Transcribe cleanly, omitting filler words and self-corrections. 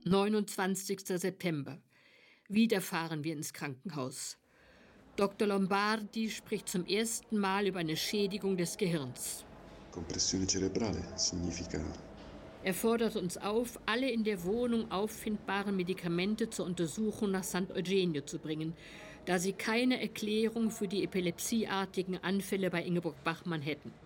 29. September. Wieder fahren wir ins Krankenhaus. Dr. Lombardi spricht zum ersten Mal über eine Schädigung des Gehirns. Compressione cerebrale significa. Er fordert uns auf, alle in der Wohnung auffindbaren Medikamente zur Untersuchung nach St. Eugenio zu bringen, da sie keine Erklärung für die epilepsieartigen Anfälle bei Ingeborg Bachmann hätten.